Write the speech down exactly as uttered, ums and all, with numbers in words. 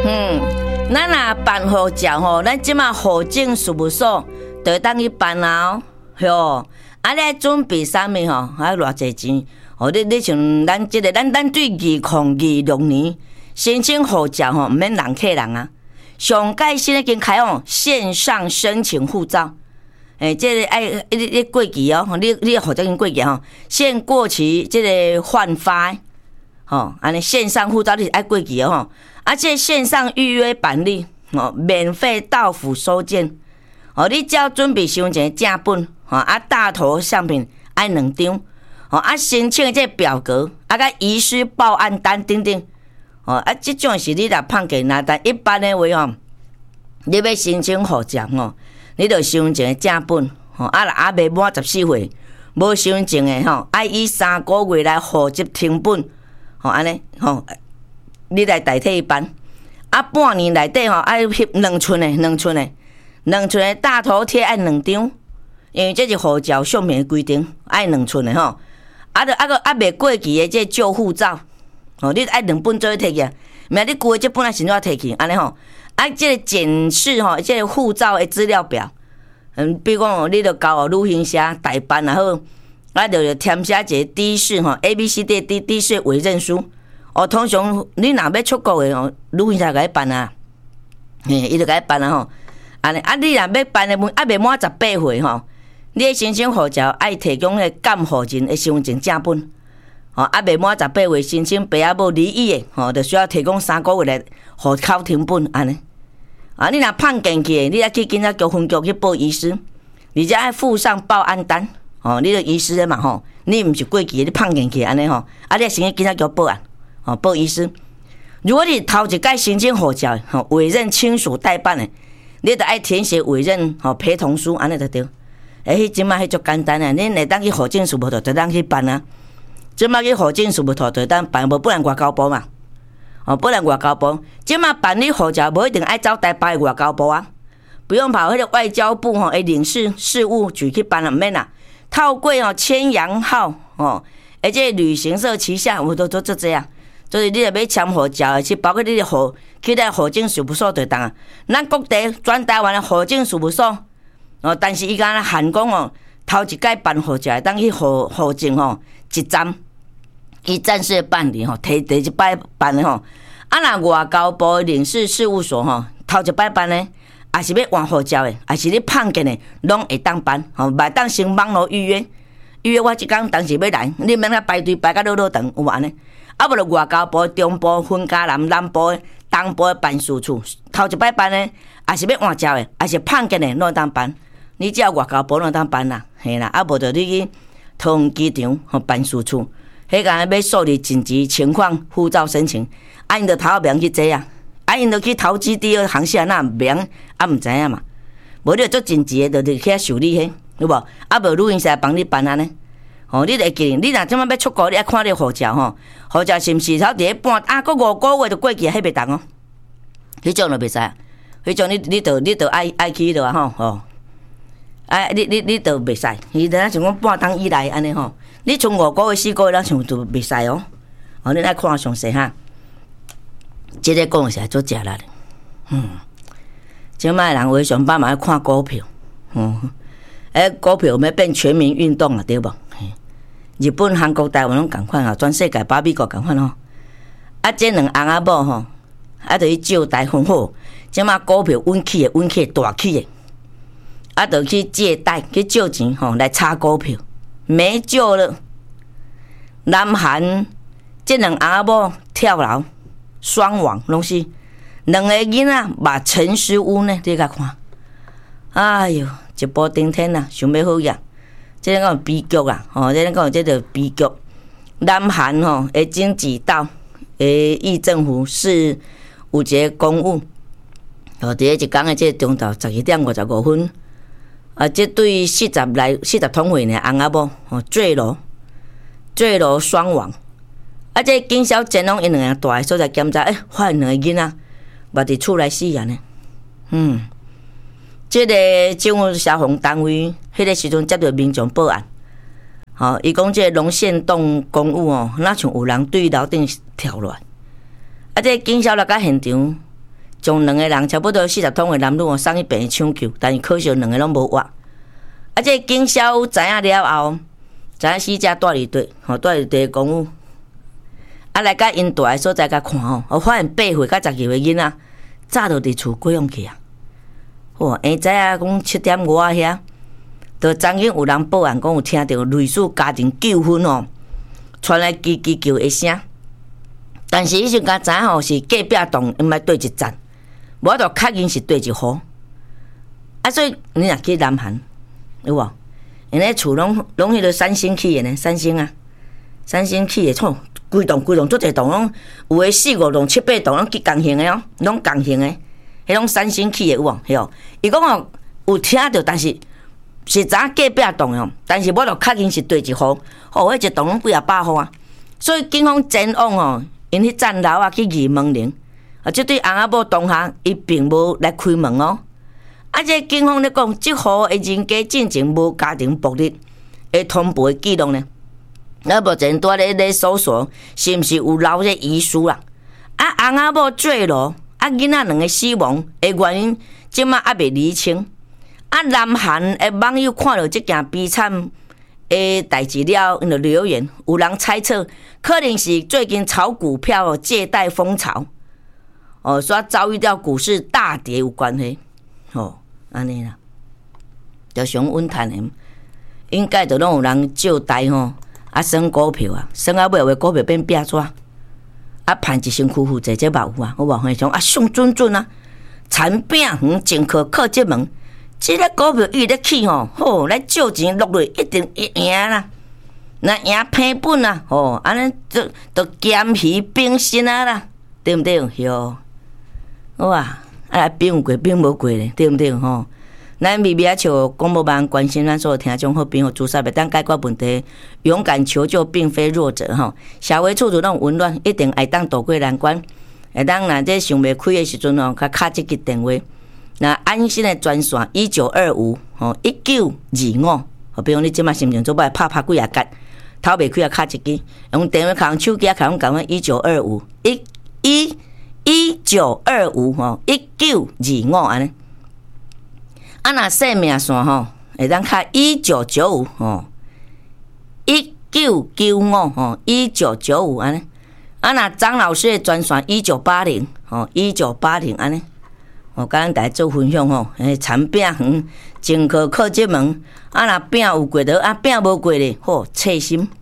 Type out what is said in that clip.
嗯，咱若办护照吼，咱即马户政事务所就会当去办啊，吼。啊，你爱准备啥物吼？啊，偌济钱？哦，你你像咱即、这个，咱咱对二零二六年申请护照吼，毋免人客人啊。上届现在已经开放线上申请护照。诶、欸，这个爱你你过期哦，你你护照已经过期吼，现过期这个换发，吼，安尼线上护照你爱过期哦吼，啊，这线上预约办理，哦，免费到府收件，哦，你只要准备身份证正本，吼，啊，大头相片爱两张，哦，啊，申请这表格，啊，甲遗失报案单等等，哦，啊，这种是你若碰见那单，一般的话吼，你要申请护照吼。你著身份证的正本，吼啊啦啊未满十四岁，无身份证的吼，爱以三个月来户籍成本，吼安尼吼，你来代替伊办。啊，半年内底吼爱翕两寸的，两寸的，两寸的大头贴爱两张，因为这是护照相片的规定，爱两寸的吼。啊，著啊个啊未过期的这旧护照，吼你爱两本做摕去，明你旧的这本啊先怎摕去，安尼吼。啊，这个检视吼，这个护照的资料表，嗯，比如讲，你著交旅行社代办也好，啊，著填写一个的士吼 ，A、B、C、D、D、的士委任书。哦，通常你若要出国的吼，旅行社甲伊办啊，嘿，伊著甲伊办啊吼。安尼，啊，你若要办的啊未满十八岁吼，你的申请护照爱提供个监护人的身份证正本。吼，啊未满十八岁申请爸仔母离异的，吼，著需要提供三个月的户口成本安尼。啊，你若碰见去，你爱去警察局分局去报遗失，而且爱附上报案单。哦，你著遗失的嘛吼，你毋是过期，你碰见去安尼吼，啊，你先去警察局报案，哦，报遗失。如果你头一届申请护照，吼，委任亲属代办的，你著爱填写委任吼陪同书，安尼就对。诶，迄即摆迄足简单啊，恁会当去户政事务所，就当去办啊。即摆去户政事务所，就当办，无不然外交部嘛。哦，不然外交部，即马办理护照无一定爱走台北的外交部啊，不用跑迄个外交部吼的领事事务局去办啊，毋免啦。透过吼千阳号哦，而且旅行社旗下有都都做这样，所以你若要签护照的，是包括你的户去咱户政事务所就当啊。咱各地全台湾的户政事务所哦，但是伊敢限讲哦，头一届办护照，当去户户政吼一站。伊暂时办理吼，提第一摆办的吼，啊，若外交部领事事务所吼，头一摆办的，也是要换护照的，也是你碰见的，拢会当办吼，袂当先网络预约，预约我即工当时要来，你免甲排队排甲老老长，有无安尼？啊，无就外交部中部分嘉南南部的东部的办事处，头一摆办的，也是要换照的，也是碰见的，拢当办。你只要外交部拢当办啦，嘿啦，啊，无就你去桃园机场吼办事处。迄个要受理紧急情况护照申请，啊，因着头后名去坐啊，啊，因着去投机第二航线那名啊，毋知影嘛，无你做紧急的，就去遐受理迄，有无？啊，无旅行社帮你办安尼，吼，你会记，你若即摆要出国，你爱看你护照吼，护照是毋是头伫咧半啊？搁五个月就过期，迄袂当哦，迄种就袂使，迄种你你着你着爱爱去着啊吼，吼，啊，你你你着袂使，伊就像讲半冬以内安尼吼。你从五个月、四个月咱像就袂使哦，哦，你爱看详细哈。即个讲是做食力的，嗯，即摆人为上班嘛爱看股票，嗯，诶，股票要变全民运动啊，对无？日本、韩国、台湾拢共款吼，全世界把美国共款吼。啊，这两翁仔某吼，啊，着去借贷分好，即摆股票稳起的、稳起的、大起的，啊，着去借贷去借钱吼来炒股票。没救了，南韩这两阿某跳楼双亡，拢是两个囡仔把陈尸屋呢，你甲看，哎哟，一步登天啊，想要好呀，这个讲悲剧啊，吼，这个讲这个悲剧。南韩吼的经济道的议政府是有一个公务，哦，伫一天的这中昼十二点五十五分。啊，这对四十来四十通岁呢，翁仔某吼坠楼，坠楼双亡。啊，这警消前拢因两个大个所在检查，诶、欸，发现两个囡仔嘛伫厝内死啊呢。嗯，这个政府消防单位迄个时阵接到民众报案，吼、哦，伊讲这个龙县洞公寓哦，那像有人对楼顶跳落。啊，这警消来到现场， 将两个人差不多四十通的男女哦送去病院抢救，但是可惜两个拢无活。啊，这警消知影了后，知影死者住伫地，吼住伫地公寓。啊，来甲因住的所在甲看吼，我发现八岁甲十二岁囡仔早就伫厝过用去啊。哦，下早啊，讲七点五啊遐，就昨天有人报案讲有听到类似家庭纠纷哦，传来叽叽叫一声。但是迄时甲知影吼是隔壁栋，毋捌对一站，无就确认是对一户。啊，所以你若去南韩，有无？因咧厝拢拢迄个三星起的呢，三星啊，三星起的厝，规栋规栋足侪栋拢，有诶四五栋、七八栋拢去共型的哦，拢共型的，迄种三星起的有无？嘿哦，伊讲哦有听到，但是是知影隔壁栋哦，但是我就确认是对一户，哦，迄一栋拢几啊百户啊，所以警方前往哦，因迄站楼啊去议门铃，啊，即对翁仔某当下伊并无来开门哦。啊！这警方咧讲，即户的人家进前无家庭暴力的通报记录呢。啊，目前拄咧咧搜索，是毋是有留这遗书啦？啊，翁仔某坠楼，啊，囡仔两个死亡的原因，即马还未厘清。啊，南韩的网友看到即件悲惨的代志了，因就留言，有人猜测，可能是最近炒股票借贷风潮，哦，所遭遇到股市大跌有关系。哦，安尼啦，就上稳赚的，应该就拢有人借贷吼，啊，升股票啊，升啊尾，为股票变变怎？啊，赚一身躯负债，这嘛有啊，有无？迄种啊，上准准啊，田饼园前科靠这门，这个股票伊咧起吼，好来借钱落落，一定会赢啦。那赢赔本啊，哦，安尼就就咸鱼冰心啊啦，对不对？哟，哇！啊，变有过，变无过咧，对毋对吼？咱微微啊笑广播班关心咱所有听众好朋友，自杀袂当解决问题，勇敢求救并非弱者吼。社会处处拢温暖，一定会当渡过难关。会当若这想袂开的时阵吼，较敲即支电话，那安心的专线一九二五吼一九二五，好比如你即马心情做歹拍拍几啊角，头袂开啊敲一支，用电话扛手机啊扛讲一九二五一一。一九二五吼，一九二五安尼。啊，若生命线吼，会当卡一九九五吼，一九九五吼，一九九五安尼。啊，若张老师的专线一九八零吼，一九八零安尼。我甲咱大家做分享吼，诶，田饼园前科靠这门，啊，若饼有过的，啊，饼无过咧，吼，切心。